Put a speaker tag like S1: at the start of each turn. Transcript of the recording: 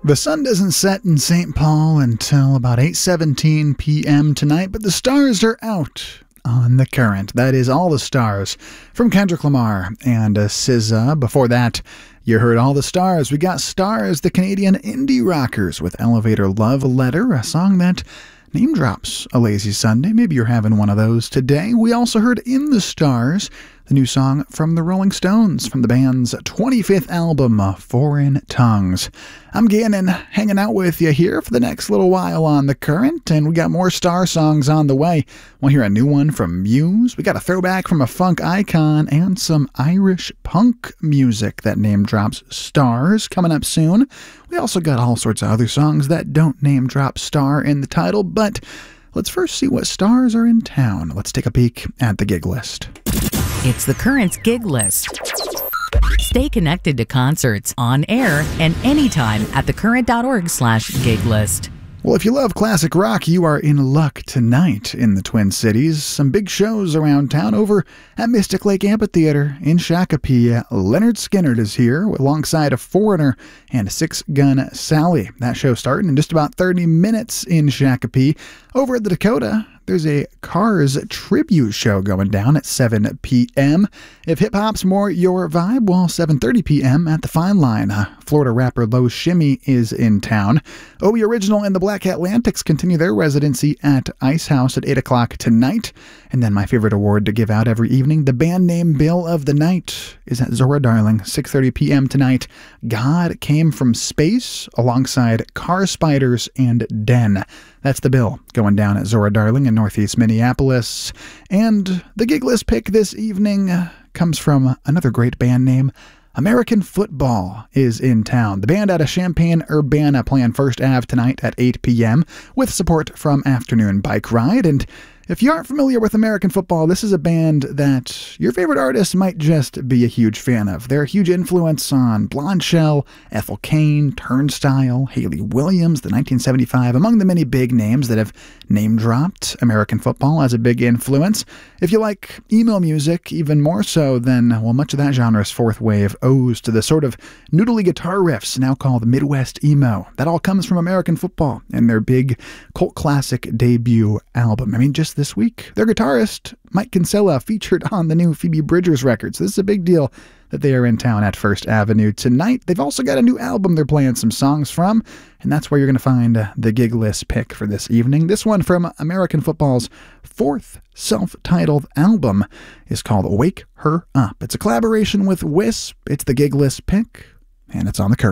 S1: The sun doesn't set in St. Paul until about 8:17 p.m. tonight, but the stars are out on The Current. That is All the Stars from Kendrick Lamar and SZA. Before that, you heard All the Stars. We got Stars, the Canadian indie rockers, with Elevator Love Letter, a song that name drops a lazy Sunday. Maybe you're having one of those today. We also heard In the Stars, the new song from the Rolling Stones from the band's 25th album, Foreign Tongues. I'm Gannon, hanging out with you here for the next little while on The Current, and we got more Star songs on the way. We'll hear a new one from Muse. We got a throwback from a funk icon and some Irish punk music that name drops stars coming up soon. We also got all sorts of other songs that don't name drop star in the title, but let's first see what stars are in town. Let's take a peek at the gig list.
S2: It's The Current's gig list. Stay connected to concerts on air and anytime at thecurrent.org/gig list.
S1: Well, if you love classic rock, you are in luck tonight in the Twin Cities. Some big shows around town. Over at Mystic Lake Amphitheater in Shakopee, Leonard Skinner is here alongside a Foreigner and Six Gun Sally. That show starting in just about 30 minutes in Shakopee. Over at the Dakota, there's a Cars tribute show going down at 7 p.m. If hip-hop's more your vibe, well, 7:30 p.m. at the Fine Line. Florida rapper Low Shimmy is in town. OE Original and the Black Atlantics continue their residency at Ice House at 8 o'clock tonight. And then my favorite award to give out every evening, the band name Bill of the Night, is at Zora Darling, 6:30 p.m. tonight. God Came from Space alongside Car Spiders and Den. That's the bill going down at Zora Darling in Northeast Minneapolis. And the gig list pick this evening comes from another great band name. American Football is in town. The band out of Champaign-Urbana playing First Ave tonight at 8 p.m. with support from Afternoon Bike Ride. And if you aren't familiar with American Football, this is a band that your favorite artist might just be a huge fan of. They're a huge influence on Blonde Shell, Ethel Cain, Turnstile, Hayley Williams, the 1975, among the many big names that have name-dropped American Football as a big influence. If you like emo music even more so, then, well, much of that genre's fourth wave owes to the sort of noodly guitar riffs now called Midwest emo. That all comes from American Football and their big cult classic debut album. I mean, just this week, their guitarist, Mike Kinsella, featured on the new Phoebe Bridgers record. So this is a big deal that they are in town at First Avenue tonight. They've also got a new album they're playing some songs from, and that's where you're going to find the gig list pick for this evening. This one from American Football's fourth self-titled album is called Wake Her Up. It's a collaboration with Wisp. It's the gig list pick, and it's on The Current.